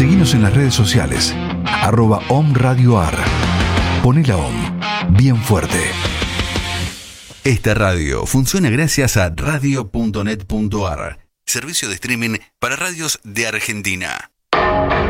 Seguinos en las redes sociales, @omradioar. Poné la OM bien fuerte. Esta radio funciona gracias a radio.net.ar, servicio de streaming para radios de Argentina.